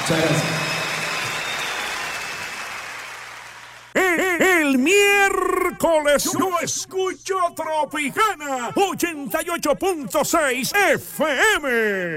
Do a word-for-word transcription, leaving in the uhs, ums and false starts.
Muchas gracias. El miércoles yo escucho Tropicana ochenta y ocho punto seis F M.